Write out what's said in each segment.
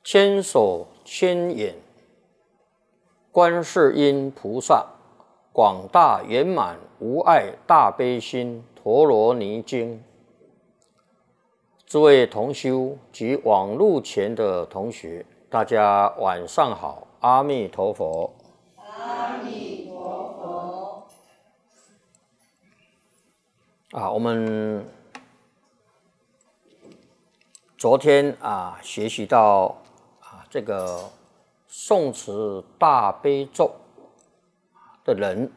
千手千眼，观世音菩萨，广大圆满无碍大悲心陀罗尼经。诸位同修及网络前的同学，大家晚上好，阿弥陀佛。 阿弥陀佛。 我们昨天学习到这个诵持大悲咒的人，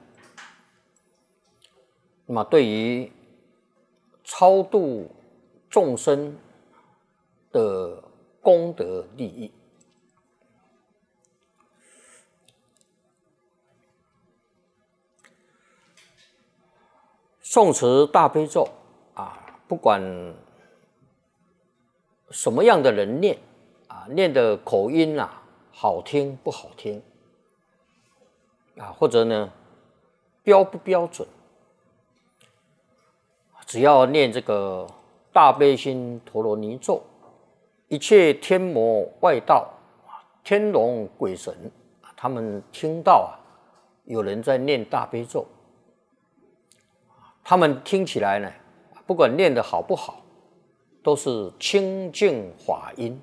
那么对于超度众生的功德利益，诵持大悲咒不管什么样的人念念的口音好听不好听或者呢标不标准，只要念这个大悲心陀罗尼咒，一切天魔外道、天龙鬼神，他们听到有人在念大悲咒，他们听起来呢，不管念得好不好，都是清净法音。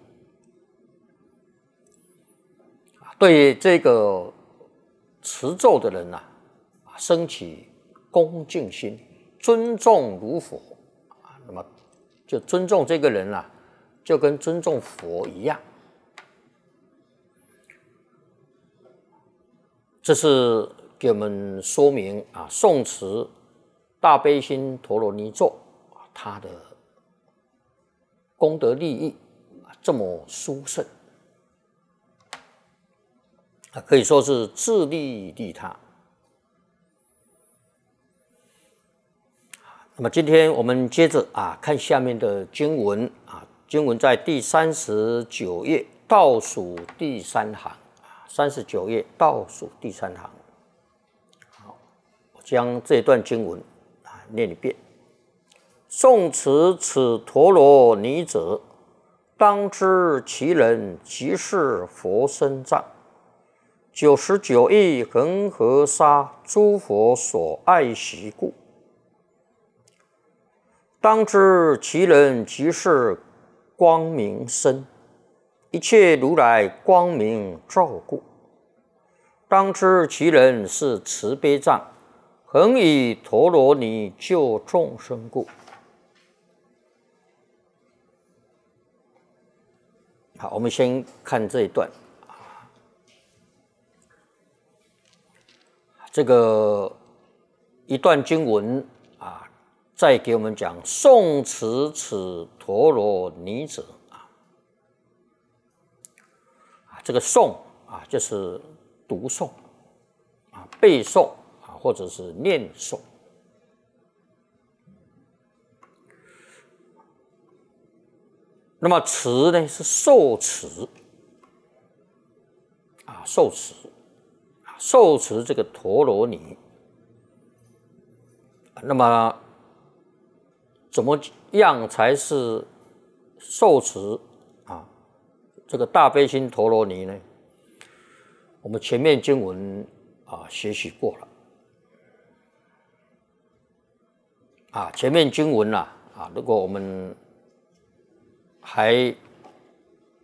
对这个持咒的人升起恭敬心，尊重如佛，那么就尊重这个人就跟尊重佛一样。这是给我们说明诵持大悲心陀罗尼咒它的功德利益这么殊胜，可以说是自利利他。那么今天我们接着看下面的经文经文在第39页倒数第3行，39页倒数第3行。好，我将这段经文念一遍。诵持此陀罗尼者，当知其人即是佛身藏，99亿恒河沙诸佛所爱习故。当知其人即是光明身，一切如来光明照故。当知其人是慈悲藏，恒以陀罗尼救众生故。好，我们先看这一段。这个一段经文再给我们讲诵持此陀罗尼者这个诵就是读诵背诵或者是念诵。那么持呢是受持受持这个陀罗尼。那么怎么样才是受持这个大悲心陀罗尼呢？我们前面经文学习过了前面经文如果我们还